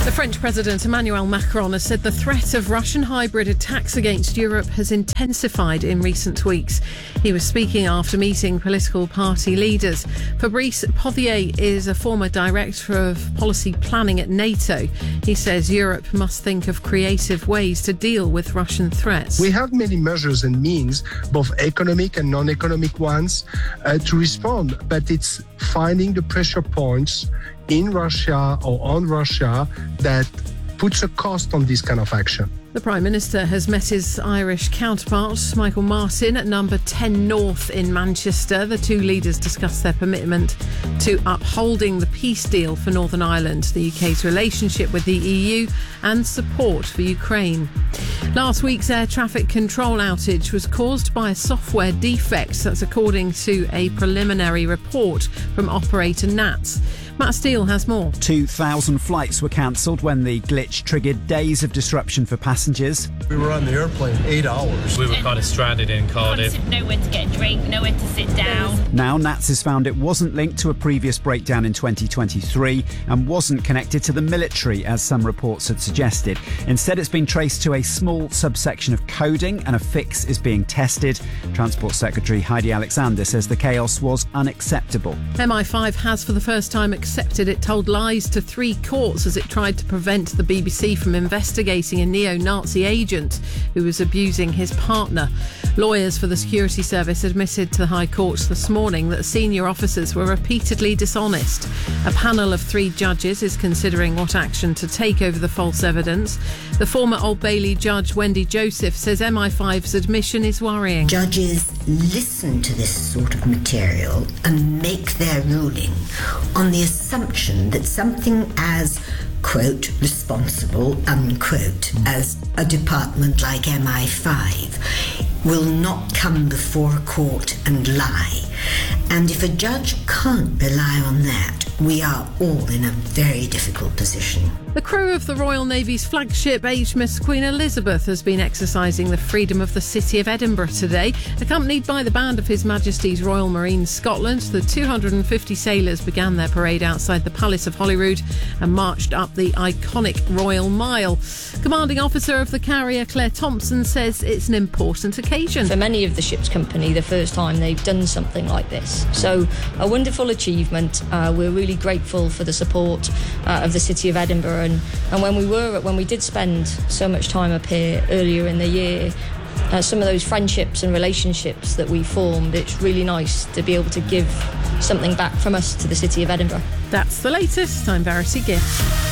The French President Emmanuel Macron has said the threat of Russian hybrid attacks against Europe has intensified in recent weeks. He was speaking after meeting political party leaders. Fabrice Pothier is a former director of policy planning at NATO. He says Europe must think of creative ways to deal with Russian threats. We have many measures and means, both economic and non-economic ones, to respond, but it's finding the pressure points in Russia or on Russia that puts a cost on this kind of action. The Prime Minister has met his Irish counterpart, Michael Martin, at number 10 North in Manchester. The two leaders discussed their commitment to upholding the peace deal for Northern Ireland, the UK's relationship with the EU and support for Ukraine. Last week's air traffic control outage was caused by a software defect. That's according to a preliminary report from operator NATS. Matt Steele has more. 2,000 flights were cancelled when the glitch triggered days of disruption for passengers. We were on the airplane 8 hours. We were kind of stranded in Cardiff. Nowhere to get a drink, nowhere to sit down. Now NATS has found it wasn't linked to a previous breakdown in 2023 and wasn't connected to the military, as some reports had suggested. Instead, it's been traced to a small subsection of coding and a fix is being tested. Transport Secretary Heidi Alexander says the chaos was unacceptable. MI5 has for the first time accepted it told lies to 3 courts as it tried to prevent the BBC from investigating a neo-Nazi agent who was abusing his partner. Lawyers for the security service admitted to the High Court this morning that senior officers were repeatedly dishonest. A panel of 3 judges is considering what action to take over the false evidence. The former Old Bailey judge Wendy Joseph says MI5's admission is worrying. Judges listen to this sort of material and make their ruling on the assumption that something as, quote, responsible, unquote, as a department like MI5 will not come before a court and lie. And if a judge can't rely on that, we are all in a very difficult position. The crew of the Royal Navy's flagship HMS Queen Elizabeth has been exercising the freedom of the city of Edinburgh today. Accompanied by the band of His Majesty's Royal Marines Scotland, the 250 sailors began their parade outside the Palace of Holyrood and marched up the iconic Royal Mile. Commanding officer of the carrier, Claire Thompson, says it's an important occasion. For many of the ship's company, the first time they've done something like this. So a wonderful achievement. We're really grateful for the support of the City of Edinburgh. And when we did spend so much time up here earlier in the year, some of those friendships and relationships that we formed, it's really nice to be able to give something back from us to the City of Edinburgh. That's the latest. I'm Verity Gift.